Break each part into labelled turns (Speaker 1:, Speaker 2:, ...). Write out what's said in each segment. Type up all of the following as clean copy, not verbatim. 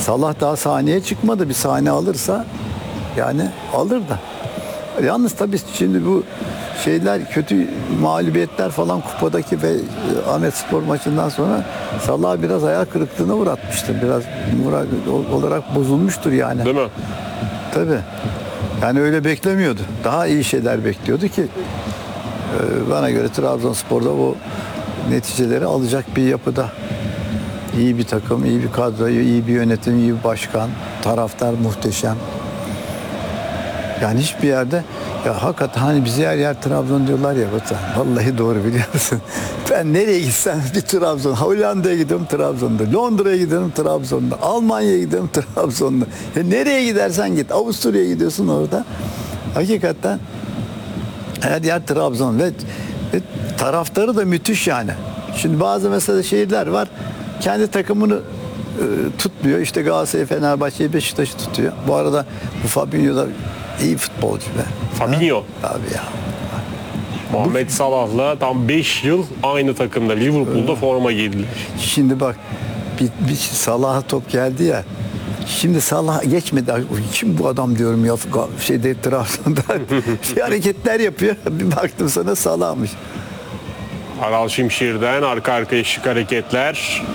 Speaker 1: Salah daha sahneye çıkmadı. Bir sahne alırsa yani alır da. Yalnız tabii şimdi bu şeyler, kötü mağlubiyetler falan kupadaki ve Ahmetspor maçından sonra Salah biraz hayal kırıklığına uğratmıştır. Biraz moral olarak bozulmuştur yani.
Speaker 2: Değil mi?
Speaker 1: Tabii. Yani öyle beklemiyordu. Daha iyi şeyler bekliyordu ki bana göre Trabzonspor'da o neticeleri alacak bir yapıda. İyi bir takım, iyi bir kadro, iyi bir yönetim, iyi bir başkan, taraftar muhteşem. Yani hiçbir yerde ya hakikaten hani bize yer yer Trabzon diyorlar ya Batuhan. Vallahi doğru biliyor musun? Ben nereye gitsem bir Trabzon. Hollanda'ya gidiyorum Trabzon'da. Londra'ya gidiyorum Trabzon'da. Almanya'ya gidiyorum Trabzon'da. Nereye gidersen git. Avusturya'ya gidiyorsun orada. Hakikaten her yer Trabzon ve taraftarı da müthiş yani. Şimdi bazı mesela şehirler var. Kendi takımını tutmuyor. İşte Galatasaray, Fenerbahçe'yi, Beşiktaş'ı tutuyor. Bu arada bu Fabinho da iyi futbolcu be.
Speaker 2: Fabinho.
Speaker 1: Abi ya.
Speaker 2: Muhammed Salah'la tam 5 yıl aynı takımda Liverpool'da forma giydiler.
Speaker 1: Şimdi bak bir Salah'a top geldi ya. Şimdi Salah geçmedi. Kim bu adam diyorum ya şeyde Trabzon'da hareketler yapıyor. Bir baktım sana Salah'mış.
Speaker 2: Aral Şimşir'den arka arkaya şık hareketler.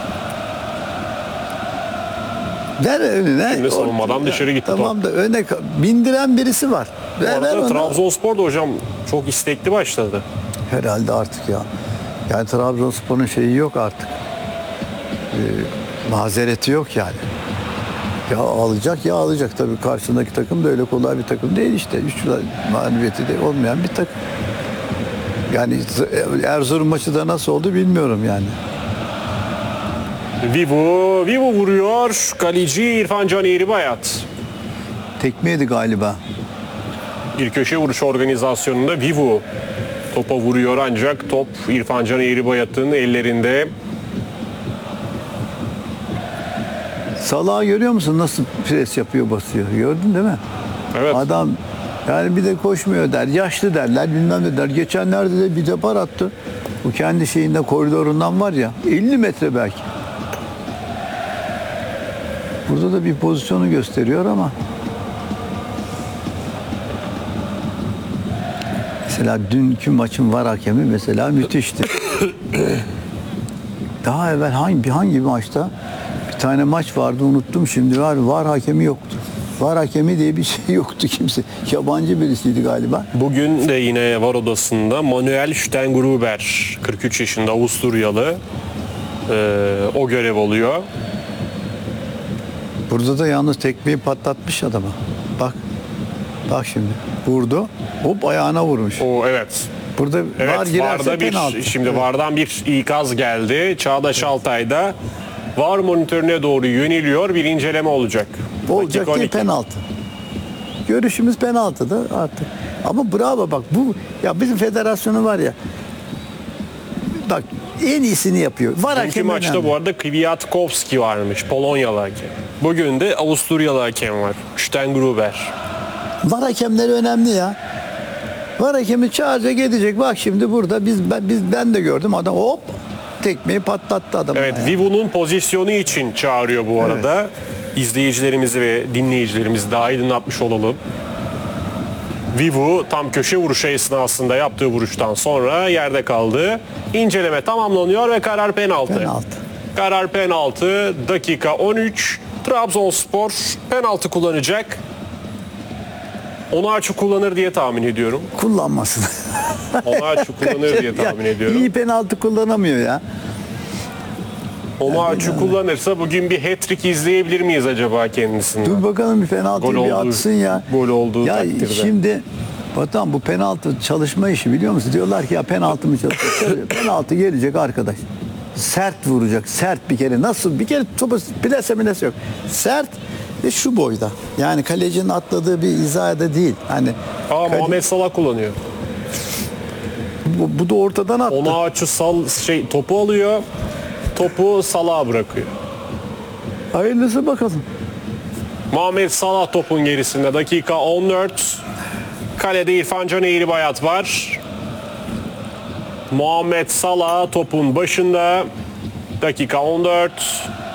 Speaker 1: Ver önüne.
Speaker 2: Şimdi savunmadan dışarı gitti
Speaker 1: Tamam
Speaker 2: top.
Speaker 1: da öne bindiren birisi var.
Speaker 2: Bu
Speaker 1: Ver
Speaker 2: arada
Speaker 1: onu.
Speaker 2: Trabzonspor da hocam çok istekli başladı.
Speaker 1: Herhalde artık ya. Yani Trabzonspor'un şeyi yok artık. Mazereti yok yani. Ya alacak ya alacak. Tabii karşısındaki takım da öyle kolay bir takım değil işte. 3 mağlubiyeti de olmayan bir takım. Yani Erzurum maçı da nasıl oldu bilmiyorum yani.
Speaker 2: Vivo vuruyor. Kaleci İrfan Can Eğribayat.
Speaker 1: Tekmeydi galiba.
Speaker 2: Bir köşe vuruş organizasyonunda Vivo topa vuruyor ancak top İrfan Can Eğribayat'ın ellerinde.
Speaker 1: Salah'ı görüyor musun nasıl pres yapıyor basıyor? Gördün değil mi?
Speaker 2: Evet.
Speaker 1: Adam yani bir de koşmuyor der. Yaşlı derler bilmem ne der. Geçenlerde de bir depar attı. Bu kendi şeyinde koridorundan var ya 50 metre belki. Burada da bir pozisyonu gösteriyor ama mesela dünkü maçın VAR hakemi mesela müthişti. Daha evvel hangi bir maçta bir tane maç vardı unuttum şimdi VAR hakemi yoktu. VAR hakemi diye bir şey yoktu kimse. Yabancı birisiydi galiba.
Speaker 2: Bugün de yine VAR odasında Manuel Stengruber 43 yaşında Avusturyalı o görev oluyor.
Speaker 1: Burada da yalnız tekmeyi patlatmış adama. Bak. Bak şimdi. Vurdu. Hop ayağına vurmuş.
Speaker 2: O evet.
Speaker 1: Burada
Speaker 2: Evet,
Speaker 1: VAR girerse
Speaker 2: VAR'da
Speaker 1: penaltı.
Speaker 2: şimdi
Speaker 1: Evet.
Speaker 2: VAR'dan bir ikaz geldi. Çağdaş Altay'da VAR monitörüne doğru yöneliyor. Bir inceleme olacak.
Speaker 1: Olacak
Speaker 2: Dakika
Speaker 1: değil
Speaker 2: 12.
Speaker 1: penaltı. Görüşümüz penaltıda artık. Ama bravo bak bu ya bizim federasyonu var ya. Bak en iyisini yapıyor. VAR
Speaker 2: Dünkü
Speaker 1: hakemi
Speaker 2: maçta
Speaker 1: önemli.
Speaker 2: bu arada Kwiatkowski varmış. Polonyalı hakem. Bugün de Avusturyalı hakem var. Stengruber.
Speaker 1: VAR hakemleri önemli ya. VAR hakemi çağıracak gidecek. Bak şimdi burada ben de gördüm adam hop tekmeyi patlattı adam.
Speaker 2: Evet, Vivo'nun pozisyonu için çağırıyor bu arada. İzleyicilerimizi ve dinleyicilerimizi de aydınlatmış olalım. Vivo tam köşe vuruşu esnasında yaptığı vuruştan sonra yerde kaldı. İnceleme tamamlanıyor ve karar penaltı.
Speaker 1: Penaltı.
Speaker 2: Karar penaltı. Dakika 13. Trabzonspor penaltı kullanacak. Onaçu kullanır diye tahmin ediyorum.
Speaker 1: Kullanmasın.
Speaker 2: Onaçu kullanır diye tahmin ediyorum.
Speaker 1: İyi penaltı kullanamıyor ya.
Speaker 2: Onaçu kullanırsa bugün bir hat-trick izleyebilir miyiz acaba kendisinden?
Speaker 1: Dur bakalım bir penaltıyı
Speaker 2: Gol
Speaker 1: bir
Speaker 2: oldu.
Speaker 1: atsın ya.
Speaker 2: Gol olduğu
Speaker 1: ya
Speaker 2: takdirde.
Speaker 1: şimdi Vatan bu penaltı çalışma işi biliyor musun? Diyorlar ki ya penaltı mı çalışıyor? Penaltı gelecek arkadaş. Sert vuracak. Sert bir kere. Nasıl? Bir kere topu plase yok. Sert ve şu boyda. Yani kalecinin atladığı bir hizada değil. Hani
Speaker 2: Muhammed Salah kullanıyor.
Speaker 1: bu da ortadan attı.
Speaker 2: Onaçu topu alıyor. Topu Salah'a bırakıyor.
Speaker 1: Hayırlısı bakalım.
Speaker 2: Muhammed Salah topun gerisinde. Dakika 14. Kalede İrfan Can Eğribayat var. Muhammed Salah topun başında. Dakika 14.